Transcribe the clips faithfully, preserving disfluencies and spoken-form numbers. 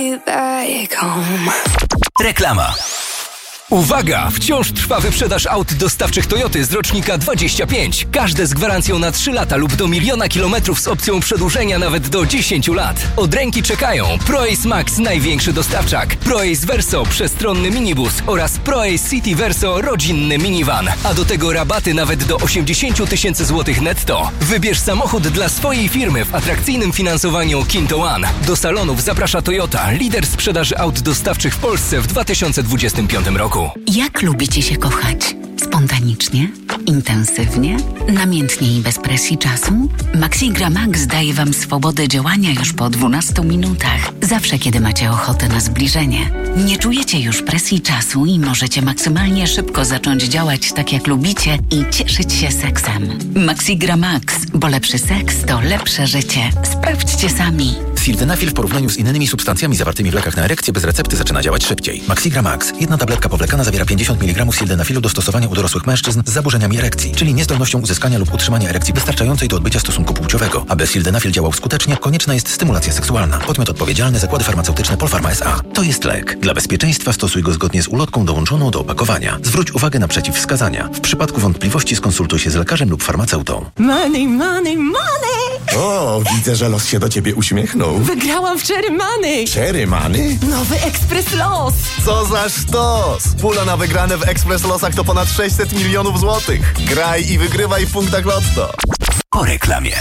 Reklama. Uwaga! Wciąż trwa wyprzedaż aut dostawczych Toyoty z rocznika dwadzieścia pięć. Każde z gwarancją na trzy lata lub do miliona kilometrów z opcją przedłużenia nawet do dziesięciu lat. Od ręki czekają ProAce Max, największy dostawczak, ProAce Verso, przestronny minibus oraz ProAce City Verso, rodzinny minivan. A do tego rabaty nawet do osiemdziesiąt tysięcy złotych netto. Wybierz samochód dla swojej firmy w atrakcyjnym finansowaniu Kinto One. Do salonów zaprasza Toyota, lider sprzedaży aut dostawczych w Polsce w dwa tysiące dwudziestym piątym roku. Jak lubicie się kochać? Spontanicznie? Intensywnie? Namiętnie i bez presji czasu? Maxigra Max daje Wam swobodę działania już po dwunastu minutach. Zawsze, kiedy macie ochotę na zbliżenie. Nie czujecie już presji czasu i możecie maksymalnie szybko zacząć działać tak, jak lubicie i cieszyć się seksem. Maxigra Max, bo lepszy seks to lepsze życie. Sprawdźcie sami. Sildenafil w porównaniu z innymi substancjami zawartymi w lekach na erekcję bez recepty zaczyna działać szybciej. Maxigra Max. Jedna tabletka powlekana zawiera pięćdziesiąt miligramów sildenafilu do stosowania u dorosłych mężczyzn z zaburzeniami erekcji, czyli niezdolnością uzyskania lub utrzymania erekcji wystarczającej do odbycia stosunku płciowego. Aby sildenafil działał skutecznie, konieczna jest stymulacja seksualna. Podmiot odpowiedzialny: Zakłady Farmaceutyczne Polpharma S A. To jest lek. Dla bezpieczeństwa stosuj go zgodnie z ulotką dołączoną do opakowania. Zwróć uwagę na przeciwwskazania. W przypadku wątpliwości skonsultuj się z lekarzem lub farmaceutą. Money, money, money! O, widzę, że los się do ciebie uśmiechnął. Wygrałam w Cherry Money! Cherry Money? Nowy Express Los! Co za sztos! Pula na wygrane w Express Losach to ponad sześćset milionów złotych. Graj i wygrywaj w punktach Lotto. Po reklamie.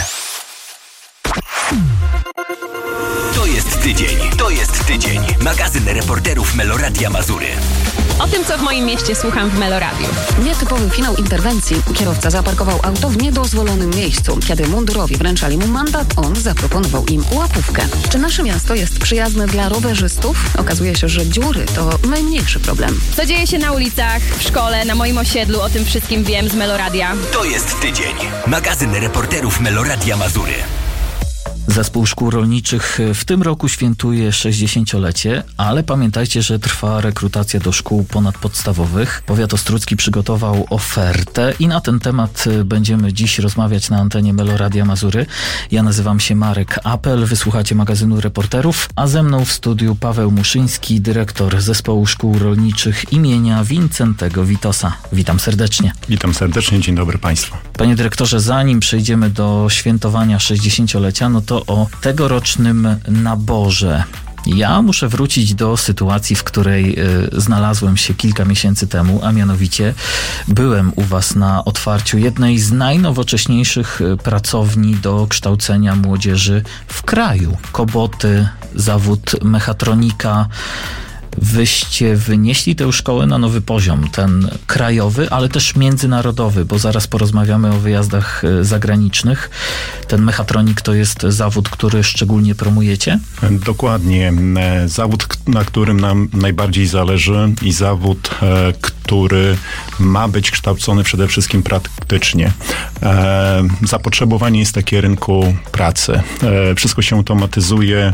To jest tydzień. To jest tydzień. Magazyn reporterów Meloradia Mazury. O tym, co w moim mieście słucham w Meloradiu. Nietypowy finał interwencji. Kierowca zaparkował auto w niedozwolonym miejscu. Kiedy mundurowi wręczali mu mandat, on zaproponował im łapówkę. Czy nasze miasto jest przyjazne dla rowerzystów? Okazuje się, że dziury to najmniejszy problem. Co dzieje się na ulicach, w szkole, na moim osiedlu, o tym wszystkim wiem z Meloradia. To jest tydzień. Magazyn reporterów Meloradia Mazury. Zespół Szkół Rolniczych w tym roku świętuje sześćdziesięciolecie, ale pamiętajcie, że trwa rekrutacja do szkół ponadpodstawowych. Powiat ostródzki przygotował ofertę i na ten temat będziemy dziś rozmawiać na antenie Meloradia Mazury. Ja nazywam się Marek Apel, wysłuchacie magazynu reporterów, a ze mną w studiu Paweł Muszyński, dyrektor Zespołu Szkół Rolniczych imienia Wincentego Witosa. Witam serdecznie. Witam serdecznie, dzień dobry Państwu. Panie dyrektorze, zanim przejdziemy do świętowania sześćdziesięciolecia, no to o tegorocznym naborze. Ja muszę wrócić do sytuacji, w której y, znalazłem się kilka miesięcy temu, a mianowicie byłem u Was na otwarciu jednej z najnowocześniejszych pracowni do kształcenia młodzieży w kraju. Koboty, zawód mechatronika. Wyście wynieśli tę szkołę na nowy poziom, ten krajowy, ale też międzynarodowy, bo zaraz porozmawiamy o wyjazdach zagranicznych. Ten mechatronik to jest zawód, który szczególnie promujecie? Dokładnie. Zawód, na którym nam najbardziej zależy i zawód, który ma być kształcony przede wszystkim praktycznie. Zapotrzebowanie jest takie rynku pracy. Wszystko się automatyzuje,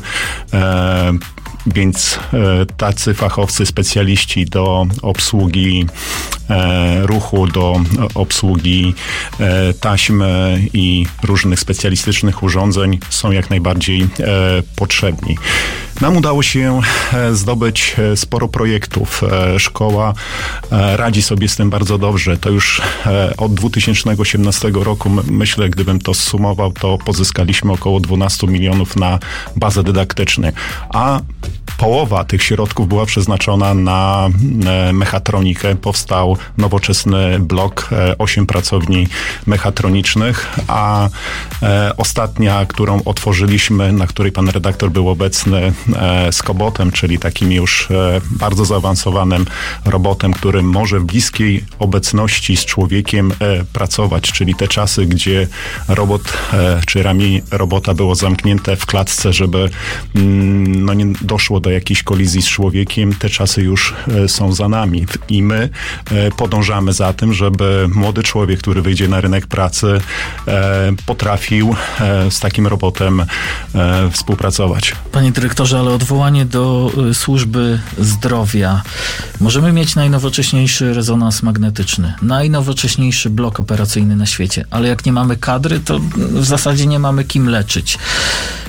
więc e, tacy fachowcy, specjaliści do obsługi e, ruchu, do obsługi e, taśm i różnych specjalistycznych urządzeń są jak najbardziej e, potrzebni. Nam udało się zdobyć sporo projektów. Szkoła radzi sobie z tym bardzo dobrze. To już od dwa tysiące osiemnastego roku, myślę, gdybym to zsumował, to pozyskaliśmy około dwanaście milionów na bazę dydaktyczną. A połowa tych środków była przeznaczona na mechatronikę. Powstał nowoczesny blok, osiem pracowni mechatronicznych, a ostatnia, którą otworzyliśmy, na której pan redaktor był obecny, z kobotem, czyli takim już bardzo zaawansowanym robotem, który może w bliskiej obecności z człowiekiem pracować, czyli te czasy, gdzie robot czy ramię robota było zamknięte w klatce, żeby no, nie doszło do jakiejś kolizji z człowiekiem, te czasy już są za nami i my podążamy za tym, żeby młody człowiek, który wyjdzie na rynek pracy, potrafił z takim robotem współpracować. Panie dyrektorze, ale odwołanie do y, służby zdrowia. Możemy mieć najnowocześniejszy rezonans magnetyczny, najnowocześniejszy blok operacyjny na świecie, ale jak nie mamy kadry, to w zasadzie nie mamy kim leczyć.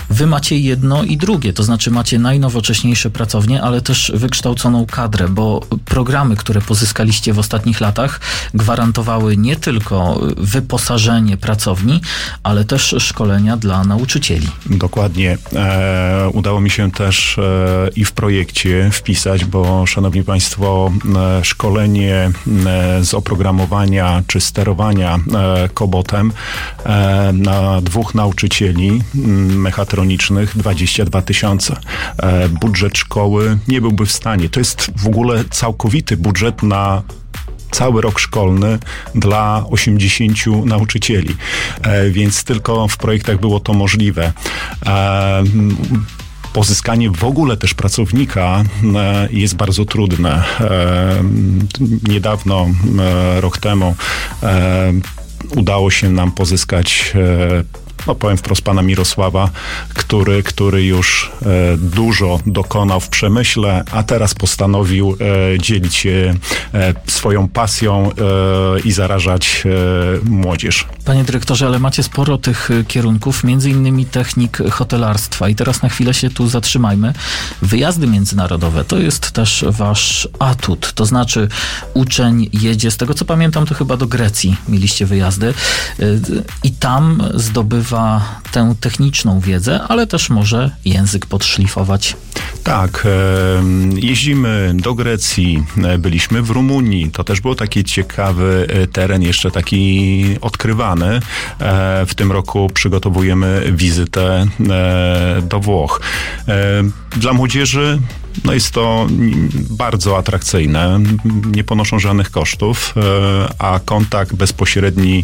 Wy macie jedno i drugie, to znaczy macie najnowocześniejsze pracownie, ale też wykształconą kadrę, bo programy, które pozyskaliście w ostatnich latach, gwarantowały nie tylko wyposażenie pracowni, ale też szkolenia dla nauczycieli. Dokładnie. E, udało mi się też e, i w projekcie wpisać, bo szanowni państwo, e, szkolenie e, z oprogramowania czy sterowania e, kobotem e, na dwóch nauczycieli m, mechatronicznych dwadzieścia dwa tysiące. E, budżet szkoły nie byłby w stanie. To jest w ogóle całkowity budżet na cały rok szkolny dla osiemdziesięciu nauczycieli, e, więc tylko w projektach było to możliwe. E, Pozyskanie w ogóle też pracownika e, jest bardzo trudne. E, niedawno, e, rok temu, e, udało się nam pozyskać e, no powiem wprost pana Mirosława, który, który już e, dużo dokonał w przemyśle, a teraz postanowił e, dzielić się e, swoją pasją e, i zarażać e, młodzież. Panie dyrektorze, ale macie sporo tych kierunków, między innymi technik hotelarstwa i teraz na chwilę się tu zatrzymajmy. Wyjazdy międzynarodowe to jest też wasz atut, to znaczy uczeń jedzie, z tego co pamiętam, to chyba do Grecji mieliście wyjazdy i tam zdobywa tę techniczną wiedzę, ale też może język podszlifować. Tak, jeździmy do Grecji, byliśmy w Rumunii, to też był taki ciekawy teren, jeszcze taki odkrywany. W tym roku przygotowujemy wizytę do Włoch. Dla młodzieży no jest to bardzo atrakcyjne, nie ponoszą żadnych kosztów, a kontakt bezpośredni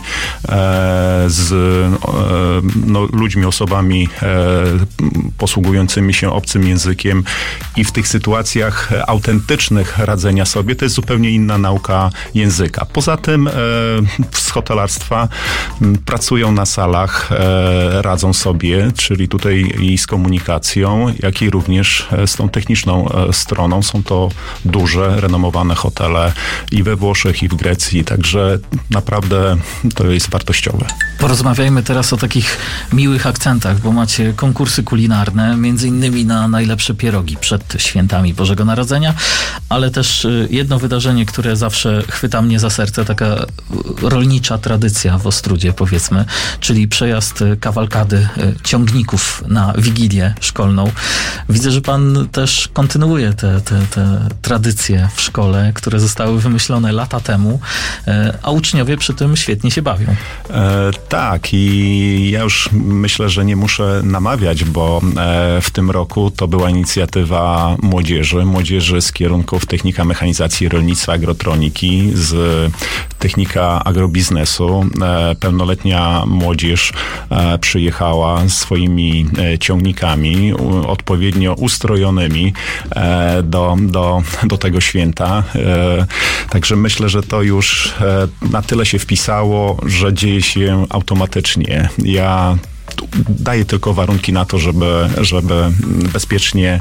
z no, ludźmi, osobami posługującymi się obcym językiem i w tych sytuacjach autentycznych radzenia sobie, to jest zupełnie inna nauka języka. Poza tym z hotelarstwa pracują na salach, radzą sobie, czyli tutaj i z komunikacją, jak i również z tą techniczną stroną. Są to duże, renomowane hotele i we Włoszech, i w Grecji, także naprawdę to jest wartościowe. Porozmawiajmy teraz o takich miłych akcentach, bo macie konkursy kulinarne, między innymi na najlepsze pierogi przed świętami Bożego Narodzenia, ale też jedno wydarzenie, które zawsze chwyta mnie za serce, taka rolnicza tradycja w Ostródzie, powiedzmy, czyli przejazd kawalkady ciągników na Wigilię szkolną. Widzę, że pan też kontynuuje te, te, te tradycje w szkole, które zostały wymyślone lata temu, a uczniowie przy tym świetnie się bawią. E, tak i ja już myślę, że nie muszę namawiać, bo e, w tym roku to była inicjatywa młodzieży, młodzieży z kierunków technika mechanizacji rolnictwa, agrotroniki, z technika agrobiznesu. E, pełnoletnia młodzież e, przyjechała swoimi e, ciągnikami u, odpowiednio ustrojonymi e, do, do, do tego święta. E, także myślę, że to już e, na tyle się wpisało, że dzieje się automatycznie. Ja daję tylko warunki na to, żeby, żeby bezpiecznie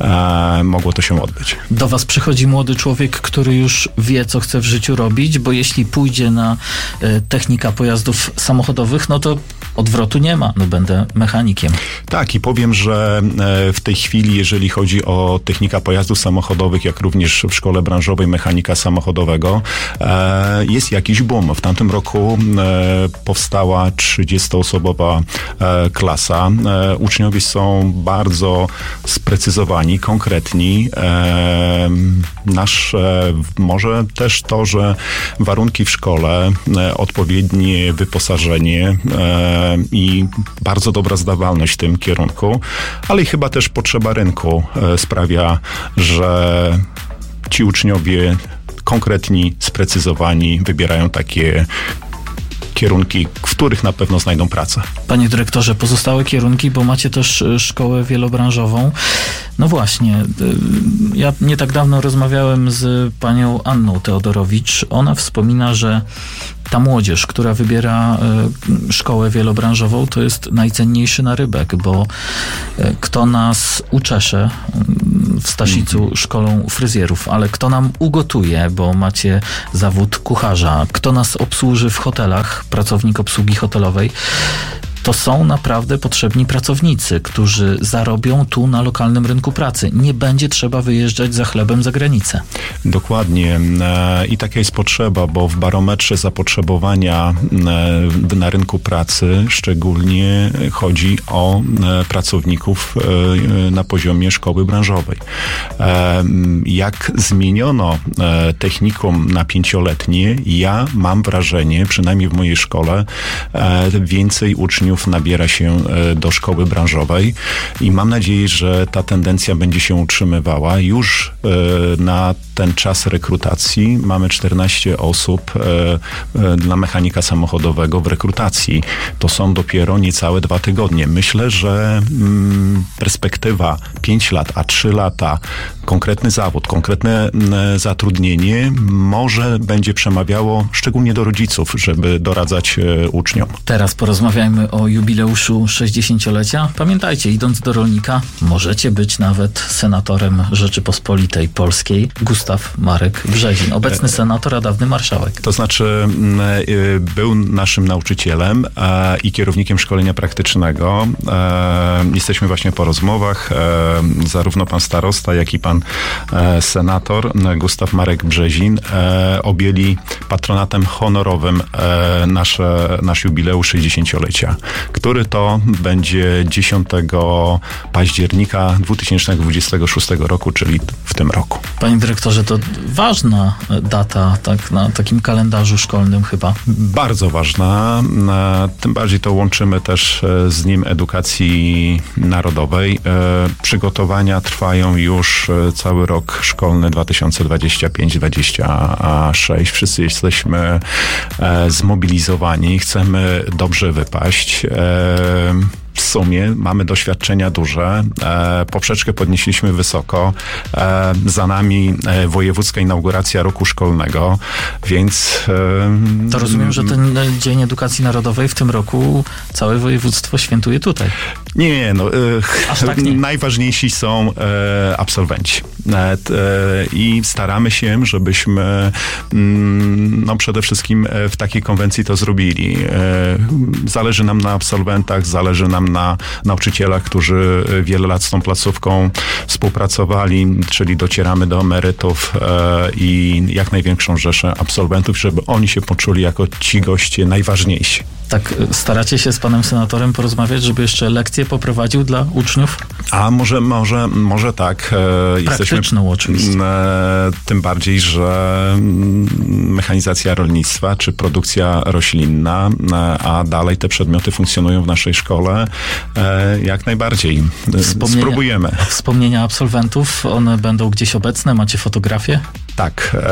e, mogło to się odbyć. Do was przychodzi młody człowiek, który już wie, co chce w życiu robić, bo jeśli pójdzie na e, technika pojazdów samochodowych, no to odwrotu nie ma, no będę mechanikiem. Tak i powiem, że w tej chwili, jeżeli chodzi o technika pojazdów samochodowych, jak również w szkole branżowej mechanika samochodowego, jest jakiś boom. W tamtym roku powstała trzydziestoosobowa klasa. Uczniowie są bardzo sprecyzowani, konkretni. Nasze, może też to, że warunki w szkole, odpowiednie wyposażenie i bardzo dobra zdawalność w tym kierunku, ale i chyba też potrzeba rynku sprawia, że ci uczniowie konkretni, sprecyzowani wybierają takie kierunki, w których na pewno znajdą pracę. Panie dyrektorze, pozostałe kierunki, bo macie też szkołę wielobranżową. No właśnie, ja nie tak dawno rozmawiałem z panią Anną Teodorowicz. Ona wspomina, że ta młodzież, która wybiera szkołę wielobranżową, to jest najcenniejszy narybek, bo kto nas uczesze w Staszicu szkolą fryzjerów, ale kto nam ugotuje, bo macie zawód kucharza, kto nas obsłuży w hotelach, pracownik obsługi hotelowej, to są naprawdę potrzebni pracownicy, którzy zarobią tu na lokalnym rynku pracy. Nie będzie trzeba wyjeżdżać za chlebem za granicę. Dokładnie. I taka jest potrzeba, bo w barometrze zapotrzebowania na rynku pracy szczególnie chodzi o pracowników na poziomie szkoły branżowej. Jak zmieniono technikum na pięcioletnie, ja mam wrażenie, przynajmniej w mojej szkole, więcej uczniów nabiera się do szkoły branżowej i mam nadzieję, że ta tendencja będzie się utrzymywała. Już na ten czas rekrutacji mamy czternaście osób dla mechanika samochodowego w rekrutacji. To są dopiero niecałe dwa tygodnie. Myślę, że perspektywa pięć lat, a trzy lata, konkretny zawód, konkretne zatrudnienie może będzie przemawiało szczególnie do rodziców, żeby doradzać uczniom. Teraz porozmawiajmy o jubileuszu sześćdziesięciolecia. Pamiętajcie, idąc do rolnika, możecie być nawet senatorem Rzeczypospolitej Polskiej. Gustaw Marek Brzezin, obecny senator, a dawny marszałek. To znaczy był naszym nauczycielem i kierownikiem szkolenia praktycznego. Jesteśmy właśnie po rozmowach. Zarówno pan starosta, jak i pan senator Gustaw Marek Brzezin objęli patronatem honorowym nasze, nasz jubileusz sześćdziesięciolecia, który to będzie dziesiątego października dwa tysiące dwudziestego szóstego roku, czyli w tym roku. Panie dyrektorze, to ważna data tak na takim kalendarzu szkolnym chyba. Bardzo ważna. Tym bardziej to łączymy też z Dniem Edukacji Narodowej. Przygotowania trwają już cały rok szkolny dwa tysiące dwudziesty piąty dwudziesty szósty. Wszyscy jesteśmy zmobilizowani, chcemy dobrze wypaść. W sumie mamy doświadczenia duże. E, poprzeczkę podnieśliśmy wysoko. E, za nami e, wojewódzka inauguracja roku szkolnego, więc... E, to rozumiem, że ten Dzień Edukacji Narodowej w tym roku całe województwo świętuje tutaj. Nie, no. E, Aż tak nie. Najważniejsi są e, absolwenci. E, e, I staramy się, żebyśmy mm, no przede wszystkim w takiej konwencji to zrobili. E, zależy nam na absolwentach, zależy nam na nauczycielach, którzy wiele lat z tą placówką współpracowali, czyli docieramy do emerytów e, i jak największą rzeszę absolwentów, żeby oni się poczuli jako ci goście najważniejsi. Tak, staracie się z panem senatorem porozmawiać, żeby jeszcze lekcje poprowadził dla uczniów? A może, może, może tak. E, Praktyczną jesteśmy, oczywiście. E, tym bardziej, że mechanizacja rolnictwa, czy produkcja roślinna, e, a dalej te przedmioty funkcjonują w naszej szkole, e, jak najbardziej. Wspomnienia, Spróbujemy. Wspomnienia absolwentów, one będą gdzieś obecne? Macie fotografie? Tak. E,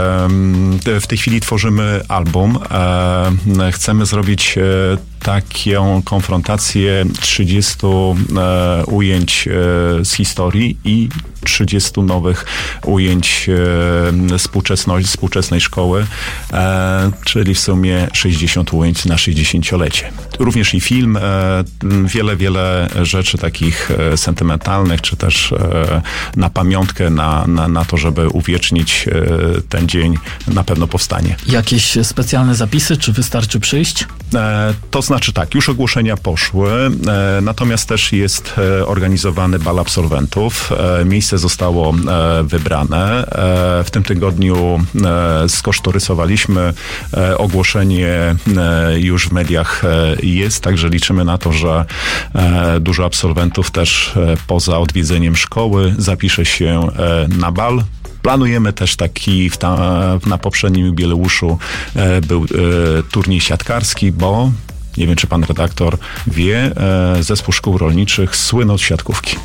w tej chwili tworzymy album. E, chcemy zrobić e, taką konfrontację trzydziestu e, ujęć e, z historii i trzydziestu nowych ujęć e, współczesności, współczesnej szkoły, e, czyli w sumie sześćdziesiąt ujęć na sześćdziesięciolecie. Również i film, e, wiele, wiele rzeczy takich e, sentymentalnych, czy też e, na pamiątkę, na, na, na to, żeby uwiecznić e, ten dzień, na pewno powstanie. Jakieś specjalne zapisy, czy wystarczy przyjść? E, to znaczy tak, już ogłoszenia poszły, e, natomiast też jest e, organizowany bal absolwentów. E, miejsce zostało e, wybrane. E, w tym tygodniu e, skosztorysowaliśmy e, ogłoszenie e, już w mediach e, jest, także liczymy na to, że e, dużo absolwentów też e, poza odwiedzeniem szkoły zapisze się e, na bal. Planujemy też taki, w ta, na poprzednim jubileuszu e, był e, turniej siatkarski, bo nie wiem, czy pan redaktor wie, e, zespół szkół rolniczych słynął z siatkówki.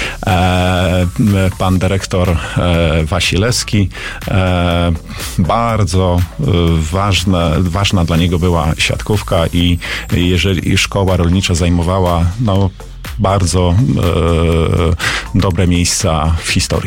E, pan dyrektor e, Wasilewski, e, bardzo e, ważna, ważna dla niego była siatkówka i jeżeli szkoła rolnicza zajmowała no, bardzo e, dobre miejsca w historii.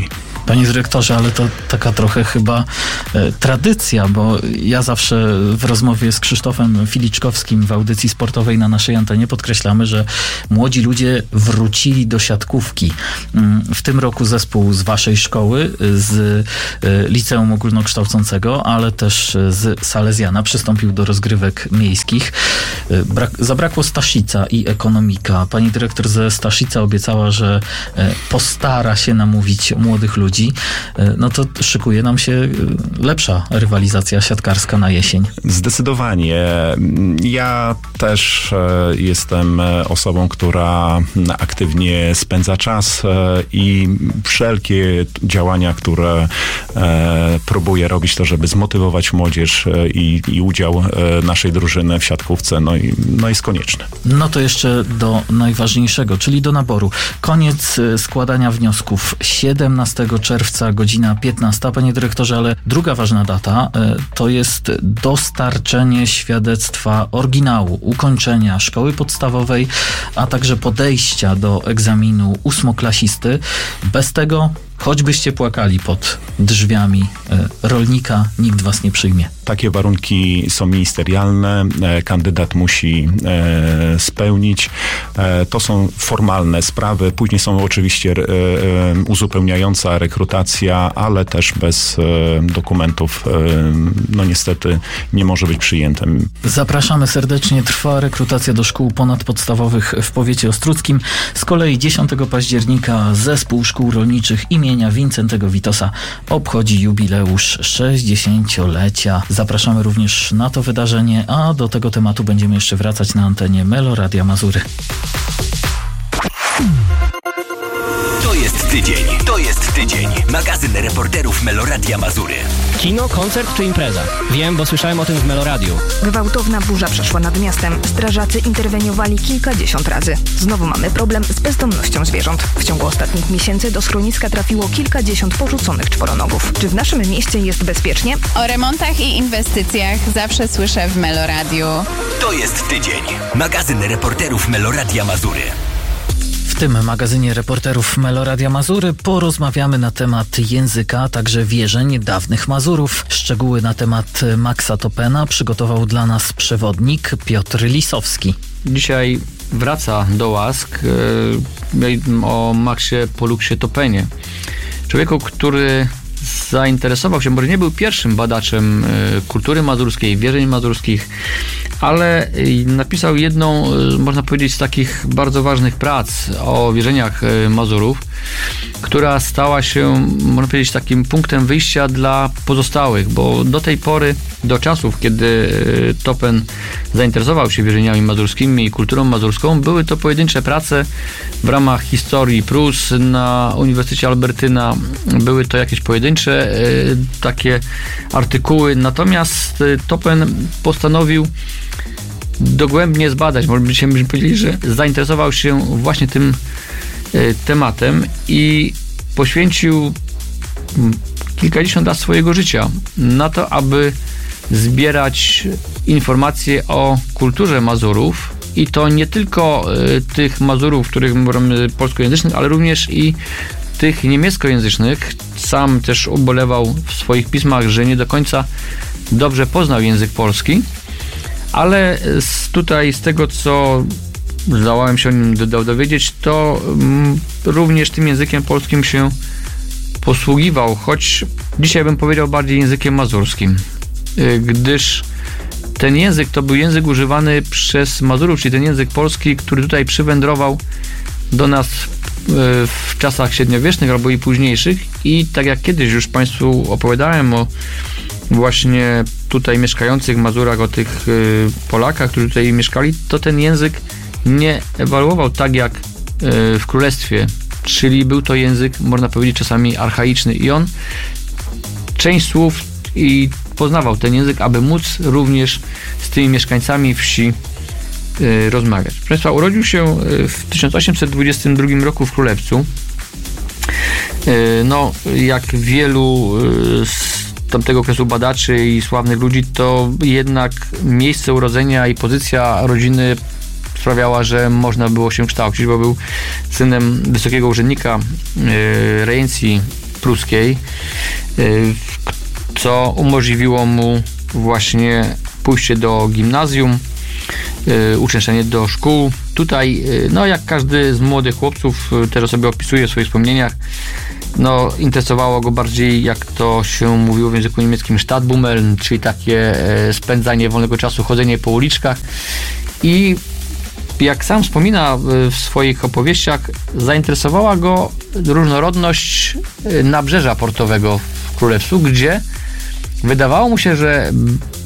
Panie dyrektorze, ale to taka trochę chyba e, tradycja, bo ja zawsze w rozmowie z Krzysztofem Filiczkowskim w audycji sportowej na naszej antenie podkreślamy, że młodzi ludzie wrócili do siatkówki. W tym roku zespół z waszej szkoły, z e, Liceum Ogólnokształcącego, ale też z Salezjana przystąpił do rozgrywek miejskich. E, brak, zabrakło Staszica i Ekonomika. Pani dyrektor ze Staszica obiecała, że e, postara się namówić młodych ludzi. No to szykuje nam się lepsza rywalizacja siatkarska na jesień. Zdecydowanie. Ja też jestem osobą, która aktywnie spędza czas i wszelkie działania, które próbuję robić, to żeby zmotywować młodzież i, i udział naszej drużyny w siatkówce, no, i, no jest konieczny. No to jeszcze do najważniejszego, czyli do naboru. Koniec składania wniosków. siedemnastego czerwca, godzina piętnasta. Panie dyrektorze, ale druga ważna data to jest dostarczenie świadectwa oryginału, ukończenia szkoły podstawowej, a także podejścia do egzaminu ósmoklasisty. Bez tego, choćbyście płakali pod drzwiami rolnika, nikt was nie przyjmie. Takie warunki są ministerialne, kandydat musi e, spełnić. E, to są formalne sprawy, później są oczywiście e, e, uzupełniająca rekrutacja, ale też bez e, dokumentów e, no niestety nie może być przyjętym. Zapraszamy serdecznie. Trwa rekrutacja do szkół ponadpodstawowych w powiecie ostródzkim. Z kolei dziesiątego października zespół szkół rolniczych imienia Wincentego Witosa obchodzi jubileusz sześćdziesięciolecia. Zapraszamy również na to wydarzenie, a do tego tematu będziemy jeszcze wracać na antenie Meloradia Mazury. To jest tydzień, to jest tydzień. Magazyn reporterów Meloradia Mazury. Kino, koncert czy impreza? Wiem, bo słyszałem o tym w Meloradiu. Gwałtowna burza przeszła nad miastem. Strażacy interweniowali kilkadziesiąt razy. Znowu mamy problem z bezdomnością zwierząt. W ciągu ostatnich miesięcy do schroniska trafiło kilkadziesiąt porzuconych czworonogów. Czy w naszym mieście jest bezpiecznie? O remontach i inwestycjach zawsze słyszę w Meloradiu. To jest tydzień. Magazyn reporterów Meloradia Mazury. W tym magazynie reporterów Meloradia Mazury porozmawiamy na temat języka, a także wierzeń dawnych Mazurów. Szczegóły na temat Maxa Topena przygotował dla nas przewodnik Piotr Lisowski. Dzisiaj wraca do łask yy, o Maxie Poluksie Topenie. Człowieku, który zainteresował się, może nie był pierwszym badaczem yy, kultury mazurskiej, wierzeń mazurskich, ale napisał jedną, można powiedzieć, z takich bardzo ważnych prac o wierzeniach Mazurów, która stała się, można powiedzieć, takim punktem wyjścia dla pozostałych, bo do tej pory, do czasów, kiedy Topen zainteresował się wierzeniami mazurskimi i kulturą mazurską, były to pojedyncze prace w ramach historii Prus na Uniwersytecie Albertyna, były to jakieś pojedyncze takie artykuły, natomiast Topen postanowił dogłębnie zbadać, byśmy powiedzieli, że zainteresował się właśnie tym y, tematem i poświęcił kilkadziesiąt lat swojego życia na to, aby zbierać informacje o kulturze Mazurów i to nie tylko y, tych Mazurów, których mówimy polskojęzycznych, ale również i tych niemieckojęzycznych. Sam też ubolewał w swoich pismach, że nie do końca dobrze poznał język polski. Ale z tutaj z tego, co zdołałem się o nim dowiedzieć, to mm, również tym językiem polskim się posługiwał, choć dzisiaj bym powiedział bardziej językiem mazurskim, gdyż ten język to był język używany przez Mazurów, czyli ten język polski, który tutaj przywędrował do nas w czasach średniowiecznych albo i późniejszych i tak jak kiedyś już Państwu opowiadałem o właśnie tutaj mieszkających Mazurach, o tych y, Polakach, którzy tutaj mieszkali, to ten język nie ewoluował tak jak y, w Królestwie, czyli był to język, można powiedzieć, czasami archaiczny i on część słów i poznawał ten język, aby móc również z tymi mieszkańcami wsi y, rozmawiać. Proszę Państwa, urodził się w tysiąc osiemset dwudziestym drugim roku w Królewcu. Y, no, jak wielu y, z tamtego okresu badaczy i sławnych ludzi, to jednak miejsce urodzenia i pozycja rodziny sprawiała, że można było się kształcić, bo był synem wysokiego urzędnika yy, rejencji pruskiej, co umożliwiło mu właśnie pójście do gimnazjum, uczęszczenie do szkół. Tutaj, no jak każdy z młodych chłopców, też sobie opisuje w swoich wspomnieniach, no interesowało go bardziej, jak to się mówiło w języku niemieckim, Stadtbummeln, czyli takie spędzanie wolnego czasu, chodzenie po uliczkach. I jak sam wspomina w swoich opowieściach, zainteresowała go różnorodność nabrzeża portowego w Królewcu, gdzie wydawało mu się, że